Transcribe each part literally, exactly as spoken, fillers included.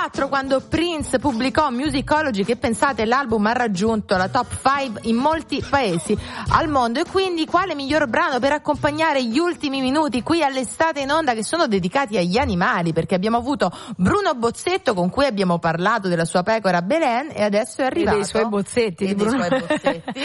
novantaquattro, quando Prince pubblicò Musicology, che pensate, l'album ha raggiunto la top cinque in molti paesi al mondo. E quindi quale miglior brano per accompagnare gli ultimi minuti qui all'Estate in Onda, che sono dedicati agli animali, perché abbiamo avuto Bruno Bozzetto, con cui abbiamo parlato della sua pecora Belen, e adesso è arrivato e dei suoi bozzetti, e di dei Bruno. suoi bozzetti.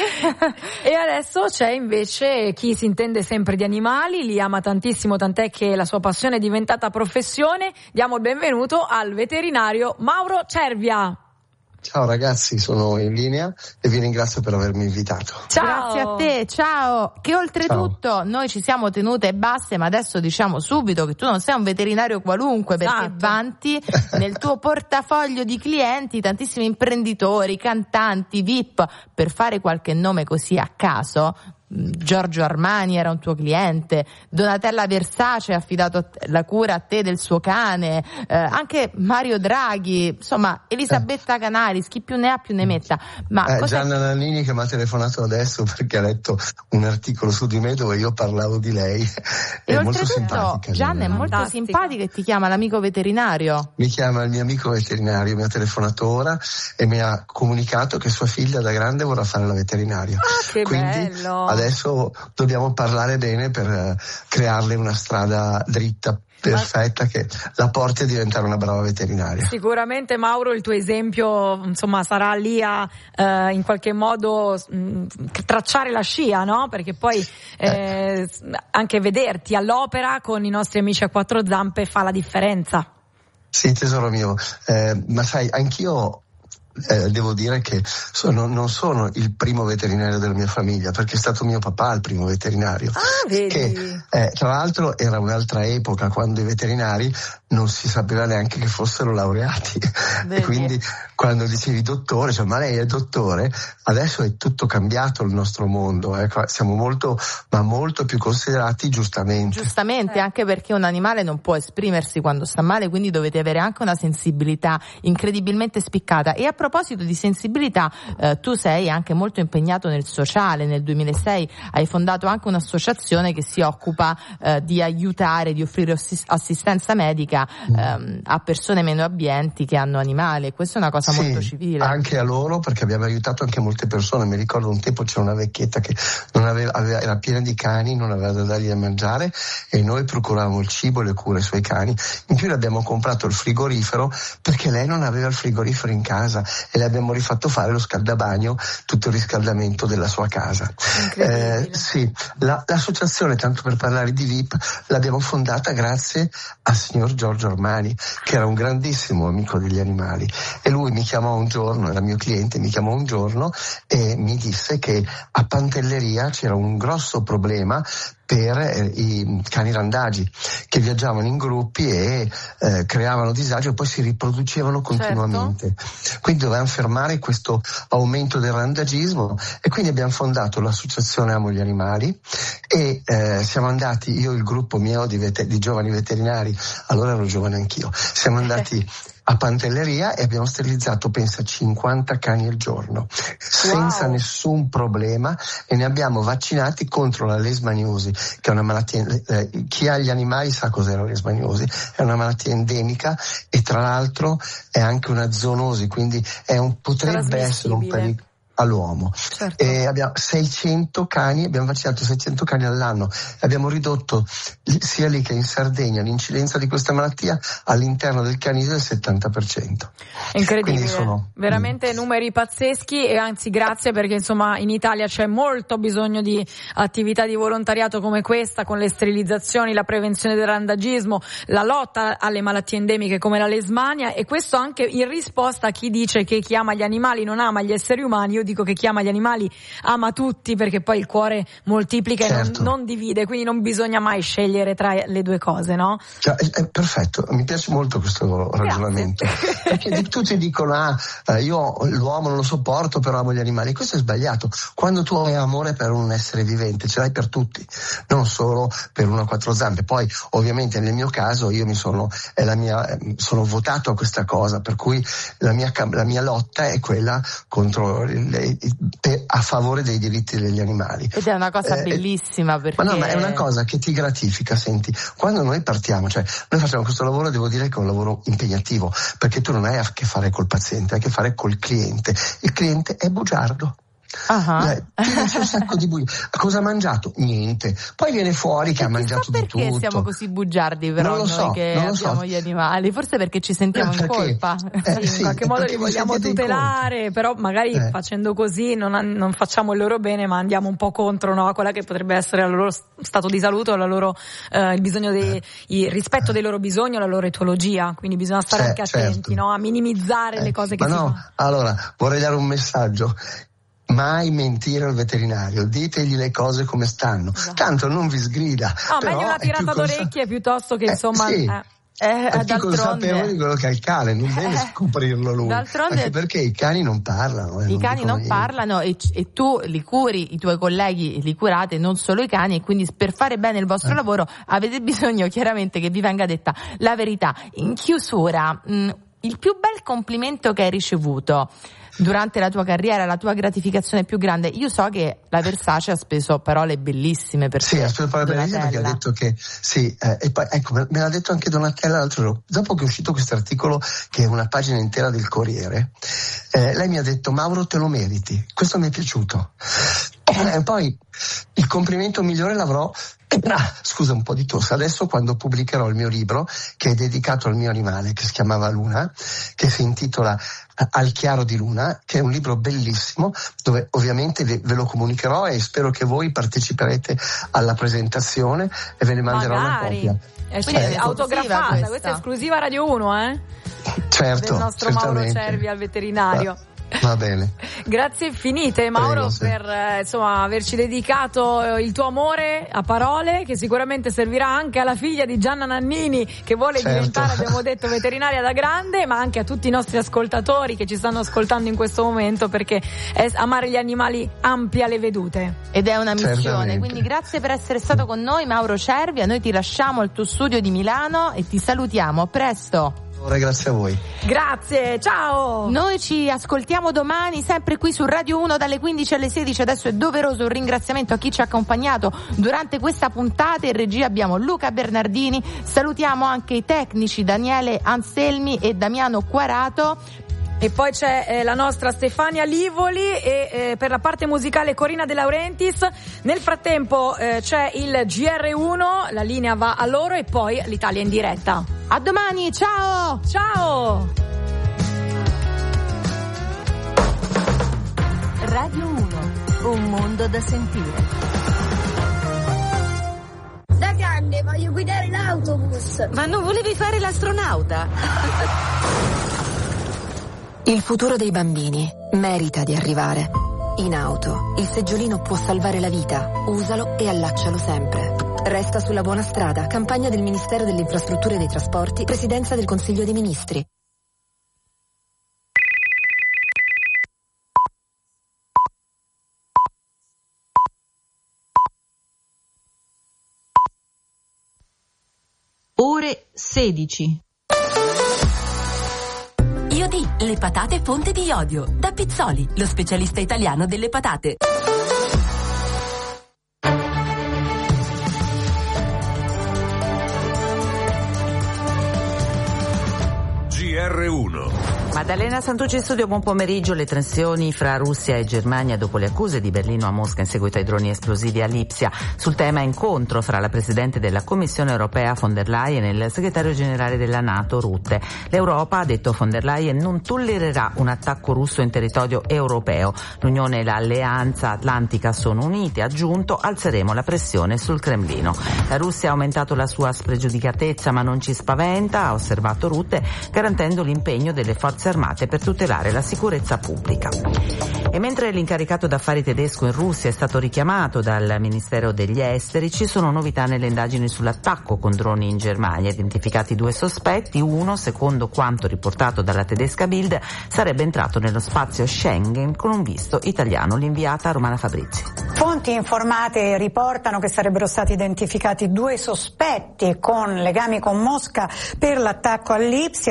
E adesso c'è invece chi si intende sempre di animali, li ama tantissimo, tant'è che la sua passione è diventata professione. Diamo il benvenuto al veterinario Mauro Cervia. Ciao ragazzi, sono in linea e vi ringrazio per avermi invitato. Ciao. Grazie a te, ciao. Che oltretutto ciao. Noi ci siamo tenute e basse, ma adesso diciamo subito che tu non sei un veterinario qualunque, perché esatto. vanti nel tuo portafoglio di clienti tantissimi imprenditori, cantanti, V I P, per fare qualche nome così a caso. Giorgio Armani era un tuo cliente, Donatella Versace ha affidato la cura a te del suo cane, eh, anche Mario Draghi, insomma Elisabetta Canalis, chi più ne ha più ne metta. Ma eh, cosa... Gianna Nannini, che mi ha telefonato adesso perché ha letto un articolo su di me dove io parlavo di lei. È e molto simpatica. Gianna è molto Fantastica. simpatica e ti chiama l'amico veterinario. Mi chiama il mio amico veterinario, mi ha telefonato ora e mi ha comunicato che sua figlia da grande vorrà fare la veterinaria. Ah, che Quindi bello! adesso dobbiamo parlare bene per uh, crearle una strada dritta, perfetta, che la porti a diventare una brava veterinaria. Sicuramente, Mauro, il tuo esempio insomma sarà lì a eh, in qualche modo mh, tracciare la scia, no? Perché poi eh, anche vederti all'opera con i nostri amici a quattro zampe fa la differenza. Sì, tesoro mio, eh, ma sai, anch'io Eh, devo dire che sono, non sono il primo veterinario della mia famiglia, perché è stato mio papà il primo veterinario. Ah, vedi? Che eh, tra l'altro era un'altra epoca, quando i veterinari non si sapeva neanche che fossero laureati. E quindi quando dicevi dottore, cioè ma lei è dottore, adesso è tutto cambiato il nostro mondo, eh. Siamo molto, ma molto più considerati, giustamente. Giustamente, eh. anche perché un animale non può esprimersi quando sta male, quindi dovete avere anche una sensibilità incredibilmente spiccata. E a proposito di sensibilità, eh, tu sei anche molto impegnato nel sociale. Nel duemilasei hai fondato anche un'associazione che si occupa eh, di aiutare, di offrire assist- assistenza medica ehm, a persone meno abbienti che hanno animali. Questa è una cosa sì, molto civile. Anche a loro, perché abbiamo aiutato anche molte persone. Mi ricordo un tempo c'era una vecchietta che non aveva, aveva, era piena di cani, non aveva da dargli a mangiare e noi procuravamo il cibo e le cure ai suoi cani. In più le abbiamo comprato il frigorifero perché lei non aveva il frigorifero in casa e le abbiamo rifatto fare lo scaldabagno, tutto il riscaldamento della sua casa. Eh, sì, la, l'associazione, tanto per parlare di V I P, l'abbiamo fondata grazie al signor Giorgio Armani, che era un grandissimo amico degli animali, e lui mi chiamò un giorno, era mio cliente, mi chiamò un giorno e mi disse che a Pantelleria c'era un grosso problema per eh, i cani randagi che viaggiavano in gruppi e eh, creavano disagio e poi si riproducevano continuamente. Certo. Quindi dovevamo fermare questo aumento del randagismo e quindi abbiamo fondato l'associazione Amo gli Animali e eh, siamo andati, io e il gruppo mio di, vet- di giovani veterinari, allora ero giovane anch'io, siamo andati a Pantelleria e abbiamo sterilizzato, pensa, cinquanta cani al giorno, senza wow. nessun problema, e ne abbiamo vaccinati contro la leishmaniosi, che è una malattia, eh, chi ha gli animali sa cos'è la leishmaniosi, è una malattia endemica e tra l'altro è anche una zoonosi, quindi è un, potrebbe essere un pericolo all'uomo. Certo. E abbiamo seicento cani, abbiamo vaccinato seicento cani all'anno, abbiamo ridotto sia lì che in Sardegna l'incidenza di questa malattia all'interno del canile del settanta per cento. Incredibile, sono, veramente mm. numeri pazzeschi, e anzi grazie, perché insomma in Italia c'è molto bisogno di attività di volontariato come questa, con le sterilizzazioni, la prevenzione del randagismo, la lotta alle malattie endemiche come la leishmania, e questo anche in risposta a chi dice che chi ama gli animali non ama gli esseri umani. Io dico che chi ama gli animali ama tutti, perché poi il cuore moltiplica certo. e non, non divide, quindi non bisogna mai scegliere tra le due cose, no? Cioè, è, è perfetto, mi piace molto questo ragionamento. Perché tutti dicono ah io l'uomo non lo sopporto però amo gli animali. Questo è sbagliato. Quando tu hai amore per un essere vivente ce l'hai per tutti, non solo per uno a quattro zampe. Poi ovviamente nel mio caso io mi sono è la mia sono votato a questa cosa, per cui la mia la mia lotta è quella contro il le, per, a favore dei diritti degli animali. Ed è una cosa eh, bellissima perché... Ma no, ma è una cosa che ti gratifica, senti, quando noi partiamo, cioè noi facciamo questo lavoro, devo dire che è un lavoro impegnativo, perché tu non hai a che fare col paziente, hai a che fare col cliente. Il cliente è bugiardo. Uh-huh. Eh, c'è un sacco di bugie. Cosa ha mangiato? Niente. Poi viene fuori che e ha mangiato di tutto. Perché siamo così bugiardi però noi so, che abbiamo so. gli animali? Forse perché ci sentiamo eh, in colpa. Eh, sì, sì, in qualche modo li vogliamo tutelare, però magari eh. facendo così non, non facciamo il loro bene, ma andiamo un po' contro, no, a quella che potrebbe essere il loro stato di salute o la loro, eh, il bisogno dei, eh. il rispetto dei loro bisogni o la loro etologia. Quindi bisogna stare C'è, anche attenti, certo. no, a minimizzare eh. le cose che ma si no, fanno. Allora, vorrei dare un messaggio. Mai mentire al veterinario, ditegli le cose come stanno, esatto. Tanto non vi sgrida. No, però meglio una tirata d'orecchie consa- piuttosto che eh, insomma... Sì. Eh. Eh, è più consapevole di quello che ha il cane, non deve eh, scoprirlo lui. D'altronde, anche perché i cani non parlano. Eh, I non cani non niente. parlano e, e tu li curi, i tuoi colleghi li curate, non solo i cani, e quindi per fare bene il vostro eh. lavoro avete bisogno chiaramente che vi venga detta la verità. In chiusura, mh, il più bel complimento che hai ricevuto durante la tua carriera, la tua gratificazione più grande? Io so che la Versace ha speso parole bellissime per sì, te. Sì, ha speso parole bellissime perché ha detto che sì, eh, e poi ecco, me l'ha detto anche Donatella l'altro giorno, dopo che è uscito questo articolo che è una pagina intera del Corriere, eh, lei mi ha detto: Mauro, te lo meriti, questo mi è piaciuto. E poi il complimento migliore l'avrò, ah, scusa un po' di tosse, adesso quando pubblicherò il mio libro che è dedicato al mio animale, che si chiamava Luna, che si intitola Al chiaro di Luna, che è un libro bellissimo dove ovviamente ve, ve lo comunicherò e spero che voi parteciperete alla presentazione e ve ne manderò Magari. una copia. Eh, quindi è autografata, questa. questa è esclusiva Radio uno, eh? Certo, del nostro Mauro Cervi al veterinario. Ah. Va bene. Grazie infinite Mauro. Prego, sì. per eh, insomma averci dedicato eh, il tuo amore a parole, che sicuramente servirà anche alla figlia di Gianna Nannini, che vuole certo. diventare, abbiamo detto, veterinaria da grande, ma anche a tutti i nostri ascoltatori che ci stanno ascoltando in questo momento, perché è, amare gli animali amplia le vedute ed è una missione. Certamente. Quindi grazie per essere stato con noi, Mauro Cervi. A noi ti lasciamo al tuo studio di Milano e ti salutiamo. A presto. Grazie a voi. Grazie, ciao. Noi ci ascoltiamo domani sempre qui su Radio uno dalle quindici alle sedici. Adesso è doveroso un ringraziamento a chi ci ha accompagnato durante questa puntata. In regia abbiamo Luca Bernardini. Salutiamo anche i tecnici Daniele Anselmi e Damiano Quarato. E poi c'è eh, la nostra Stefania Livoli e eh, per la parte musicale Corina De Laurentiis. Nel frattempo eh, c'è il G R uno, la linea va a loro e poi l'Italia in diretta. A domani, ciao! Ciao! Radio uno, un mondo da sentire. Da grande voglio guidare l'autobus. Ma non volevi fare l'astronauta? Il futuro dei bambini merita di arrivare. In auto, il seggiolino può salvare la vita. Usalo e allaccialo sempre. Resta sulla buona strada. Campagna del Ministero delle Infrastrutture e dei Trasporti, Presidenza del Consiglio dei Ministri. Ore sedici. Iodi, le patate fonte di iodio. Da Pizzoli, lo specialista italiano delle patate. G R uno. Maddalena Santucci in studio, buon pomeriggio. Le tensioni fra Russia e Germania dopo le accuse di Berlino a Mosca in seguito ai droni esplosivi a Lipsia. Sul tema incontro fra la Presidente della Commissione Europea von der Leyen e il Segretario Generale della NATO Rutte. L'Europa, ha detto von der Leyen, non tollererà un attacco russo in territorio europeo. L'Unione e l'Alleanza Atlantica sono unite, ha aggiunto, alzeremo la pressione sul Cremlino. La Russia ha aumentato la sua spregiudicatezza ma non ci spaventa, ha osservato Rutte, garantendo l'impegno delle forze armate per tutelare la sicurezza pubblica. E mentre l'incaricato d'affari tedesco in Russia è stato richiamato dal Ministero degli Esteri, ci sono novità nelle indagini sull'attacco con droni in Germania. Identificati due sospetti, uno, secondo quanto riportato dalla tedesca Bild, sarebbe entrato nello spazio Schengen con un visto italiano. L'inviata Romana Fabrizi. Fonti informate riportano che sarebbero stati identificati due sospetti con legami con Mosca per l'attacco a Lipsia, un uomo di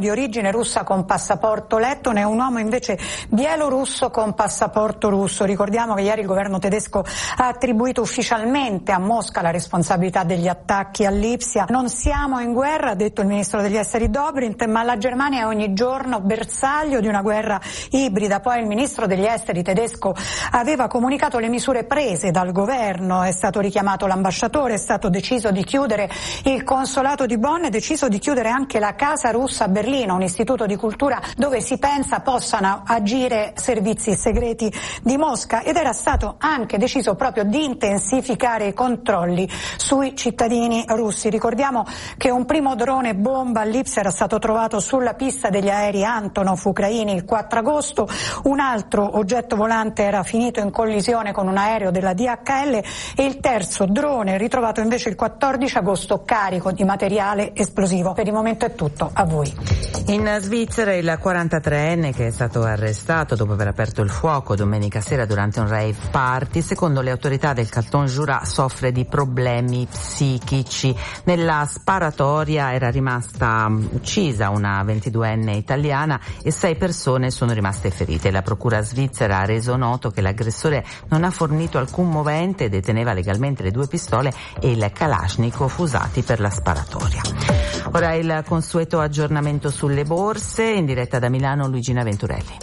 origine russa con passaporto lettone e un uomo invece bielorusso con passaporto russo. Ricordiamo che ieri il governo tedesco ha attribuito ufficialmente a Mosca la responsabilità degli attacchi a Lipsia. Non siamo in guerra, ha detto il ministro degli esteri Dobrindt, ma la Germania è ogni giorno bersaglio di una guerra ibrida. Poi il ministro degli esteri tedesco aveva comunicato le misure prese dal governo, è stato richiamato l'ambasciatore, è stato deciso di chiudere il consolato di Bonn, è deciso di chiudere anche la Casa Russa a Berlino, un istituto di cultura dove si pensa possano agire servizi segreti di Mosca, ed era stato anche deciso proprio di intensificare i controlli sui cittadini russi. Ricordiamo che un primo drone bomba a Lipsia era stato trovato sulla pista degli aerei Antonov ucraini il quattro agosto, un altro oggetto volante era finito in collisione con un aereo della D H L e il terzo drone ritrovato invece il quattordici agosto carico di materiale esplosivo. Per il momento è tutto, a voi. In Svizzera il quarantatreenne che è stato arrestato dopo aver aperto il fuoco domenica sera durante un rave party, secondo le autorità del Canton Jura soffre di problemi psichici. Nella sparatoria era rimasta uccisa una ventiduenne italiana e sei persone sono rimaste ferite. La procura svizzera ha reso noto che l'aggressore non ha fornito alcun movente e deteneva legalmente le due pistole e il Kalashnikov usati per la sparatoria. Ora il consueto aggiornamento sulle borse, in diretta da Milano Luigina Venturelli.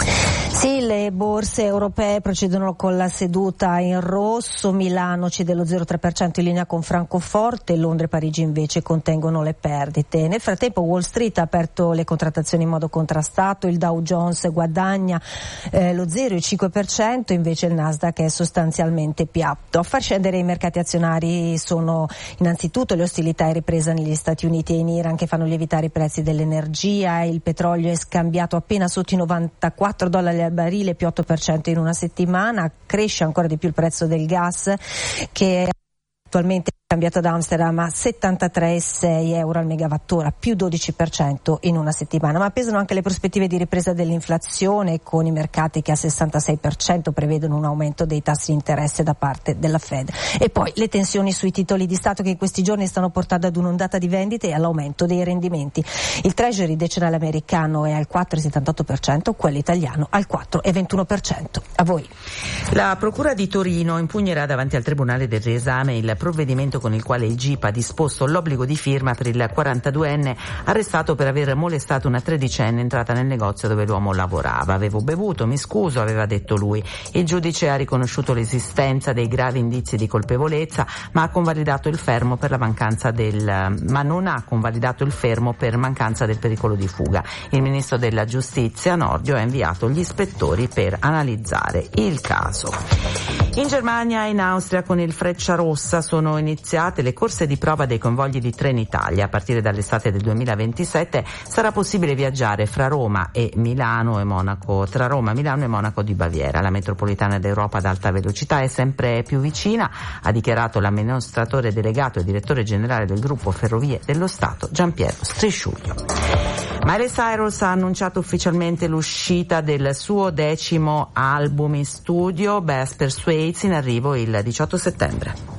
Sì, le borse europee procedono con la seduta in rosso. Milano cede lo zero virgola tre per cento in linea con Francoforte, Londra e Parigi invece contengono le perdite. Nel frattempo Wall Street ha aperto le contrattazioni in modo contrastato, il Dow Jones guadagna eh, lo zero virgola cinque per cento, invece il Nasdaq è sostanzialmente piatto. A far scendere i mercati azionari sono innanzitutto le ostilità in ripresa negli Stati Uniti e in Iran che fanno lievitare i prezzi dell'energia. Il petrolio è scambiato appena sotto i novantaquattro dollari al barile, più otto per cento in una settimana. Cresce ancora di più il prezzo del gas che attualmente è cambiato ad Amsterdam a settantatré virgola sei euro al megawattora, più dodici per cento in una settimana. Ma pesano anche le prospettive di ripresa dell'inflazione, con i mercati che al sessantasei per cento prevedono un aumento dei tassi di interesse da parte della Fed. E poi le tensioni sui titoli di Stato che in questi giorni stanno portando ad un'ondata di vendite e all'aumento dei rendimenti. Il Treasury decennale americano è al quattro virgola settantotto per cento, quello italiano al quattro virgola ventuno per cento. A voi. La Procura di Torino impugnerà davanti al Tribunale del riesame il provvedimento con il quale il G I P ha disposto l'obbligo di firma per il quarantaduenne arrestato per aver molestato una tredicenne entrata nel negozio dove l'uomo lavorava. Avevo bevuto, mi scuso, aveva detto lui. Il giudice ha riconosciuto l'esistenza dei gravi indizi di colpevolezza, ma ha convalidato il fermo per la mancanza del ma non ha convalidato il fermo per mancanza del pericolo di fuga. Il ministro della Giustizia Nordio ha inviato gli ispettori per analizzare il caso. In Germania e in Austria con il Frecciarossa sono iniziate le corse di prova dei convogli di Trenitalia. A partire dall'estate del duemilaventisette sarà possibile viaggiare fra Roma e Milano e Monaco, tra Roma, Milano e Monaco di Baviera. La metropolitana d'Europa ad alta velocità è sempre più vicina, ha dichiarato l'amministratore delegato e direttore generale del gruppo Ferrovie dello Stato Giampiero Strisciuglio. Miley Cyrus ha annunciato ufficialmente l'uscita del suo decimo album in studio, Best Persuades, in arrivo il diciotto settembre.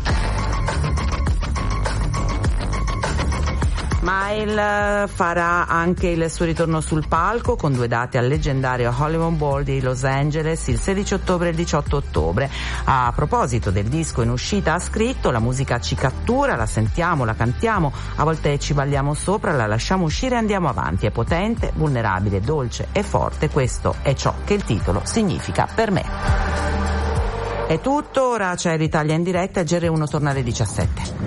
Miley farà anche il suo ritorno sul palco con due date al leggendario Hollywood Bowl di Los Angeles il sedici ottobre e il diciotto ottobre. A proposito del disco in uscita ha scritto: la musica ci cattura, la sentiamo, la cantiamo, a volte ci balliamo sopra, la lasciamo uscire e andiamo avanti. È potente, vulnerabile, dolce e forte. Questo è ciò che il titolo significa per me. È tutto, ora c'è l'Italia in diretta, il G R uno torna alle diciassette.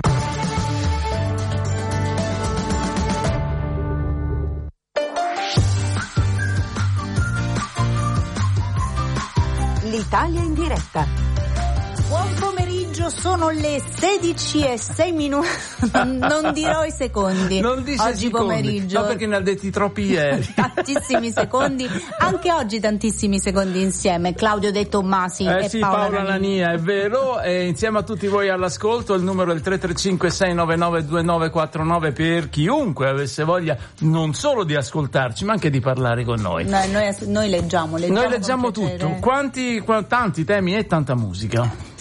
L'Italia in diretta. Buon pomeriggio, sono le sedici e sei minuti. Non, non dirò i secondi. Non dice oggi secondi. Pomeriggio. No, perché ne ha detti troppi ieri. Tantissimi secondi, anche oggi tantissimi secondi insieme. Claudio De Tommasi eh e sì, Paola, Paola Nania, è vero. E insieme a tutti voi all'ascolto, il numero è il tre tre cinque sei nove nove due nove quattro nove per chiunque avesse voglia non solo di ascoltarci, ma anche di parlare con noi. No, noi, noi leggiamo, leggiamo. Noi leggiamo tutto. Quanti, quanti, tanti temi e tanta musica.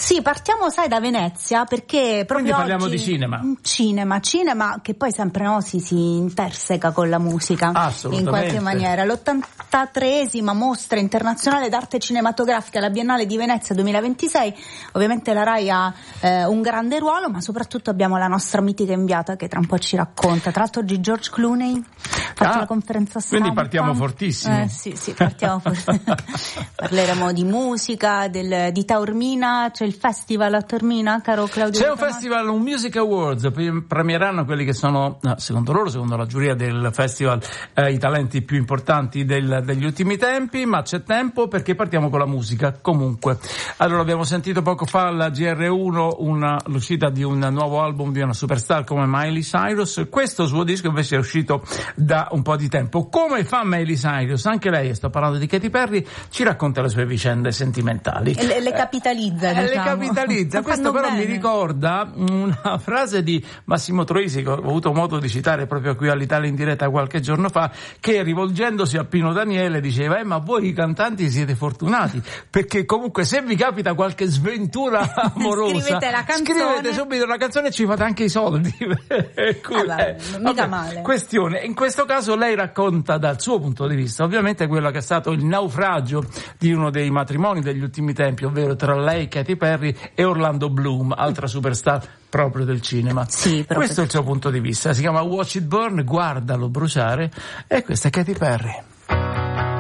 Sì, partiamo sai da Venezia, perché proprio Quindi parliamo oggi, di cinema. Cinema, cinema che poi sempre no, si, si interseca con la musica in qualche maniera. L'ottantatreesima mostra internazionale d'arte cinematografica, la Biennale di Venezia duemilaventisei. Ovviamente la RAI ha eh, un grande ruolo, ma soprattutto abbiamo la nostra mitica inviata che tra un po' ci racconta. Tra l'altro oggi George Clooney ha fatto ah, la conferenza stampa. Quindi partiamo fortissimi. Eh, sì, sì, partiamo fortissimi. Parleremo di musica, del, di Taormina. C'è il festival a Taormina, caro Claudio? C'è un festival, un Music Awards, premieranno quelli che sono, secondo loro, secondo la giuria del festival, eh, i talenti più importanti del, degli ultimi tempi, ma c'è tempo perché partiamo con la musica. Comunque, allora abbiamo sentito poco fa alla G R uno una, l'uscita di un nuovo album di una superstar come Miley Cyrus. Questo suo disco invece è uscito da un po' di tempo. Come fa Miley Cyrus? Anche lei, sto parlando di Katy Perry, ci racconta le sue vicende sentimentali. Le, le capitalizza, eh, diciamo. Le capitalizza. Questo però bene. Mi ricorda una frase di Massimo Troisi che ho avuto modo di citare proprio qui all'Italia in diretta qualche giorno fa, che rivolgendosi a Pino Daniele diceva eh ma voi i cantanti siete fortunati, perché comunque se vi capita qualche sventura amorosa scrivete la canzone, scrivete subito una canzone e ci fate anche i soldi. Allora, eh, mica vabbè, male. Questione, in questo caso lei racconta dal suo punto di vista ovviamente quello che è stato il naufragio di uno dei matrimoni degli ultimi tempi, ovvero tra lei, Katy Perry, e Orlando Bloom, altra superstar proprio del cinema. Sì, questo è il suo punto di vista, si chiama Watch It Burn, guardalo bruciare, e questa è Katy Perry.